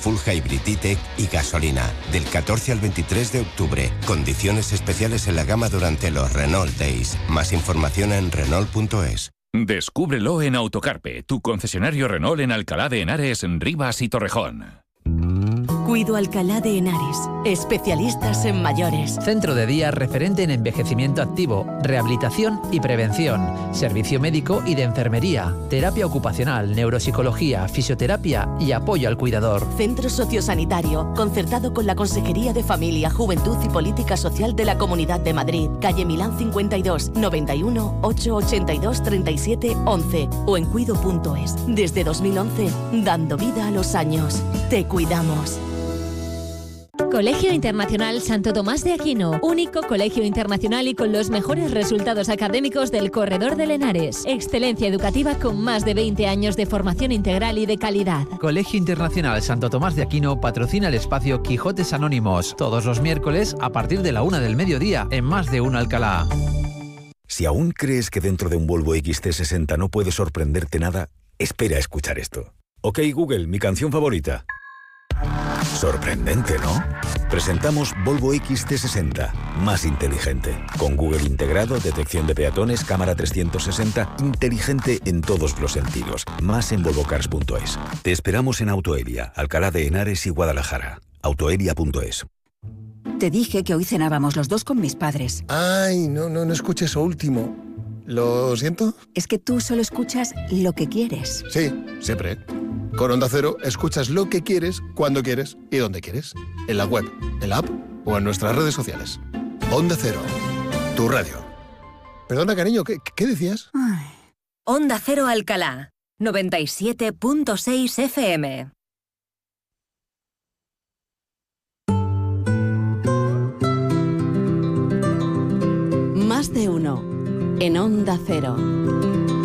Full Hybrid E-Tech y gasolina. Del 14 al 23 de octubre. Condiciones especiales en la gama durante los Renault Days. Más información en Renault.es. Descúbrelo en Autocarpe, tu concesionario Renault en Alcalá de Henares, Rivas y Torrejón. Cuido Alcalá de Henares. Especialistas en mayores. Centro de día referente en envejecimiento activo, rehabilitación y prevención. Servicio médico y de enfermería. Terapia ocupacional, neuropsicología, fisioterapia y apoyo al cuidador. Centro sociosanitario, concertado con la Consejería de Familia, Juventud y Política Social de la Comunidad de Madrid. Calle Milán 52, 91 882 37 11 o en cuido.es. Desde 2011, dando vida a los años. Te cuidamos. Colegio Internacional Santo Tomás de Aquino, único colegio internacional y con los mejores resultados académicos del corredor del Henares. Excelencia educativa con más de 20 años de formación integral y de calidad. Colegio Internacional Santo Tomás de Aquino patrocina el espacio Quijotes Anónimos, todos los miércoles a partir de la 1 del mediodía en Más de Uno Alcalá. Si aún crees que dentro de un Volvo XC60 no puede sorprenderte nada, espera a escuchar esto. Ok, Google, mi canción favorita. Sorprendente, ¿no? Presentamos Volvo XC60, más inteligente. Con Google integrado, detección de peatones, cámara 360, inteligente en todos los sentidos. Más en volvocars.es. Te esperamos en Autoelia, Alcalá de Henares y Guadalajara. Autoelia.es. Te dije que hoy cenábamos los dos con mis padres. Ay, no escuché eso último. ¿Lo siento? Es que tú solo escuchas lo que quieres. Sí, siempre. Con Onda Cero escuchas lo que quieres, cuando quieres y donde quieres. En la web, en la app o en nuestras redes sociales. Onda Cero, tu radio. Perdona, cariño, ¿qué decías? Ay. Onda Cero Alcalá, 97.6 FM. Más de uno en Onda Cero.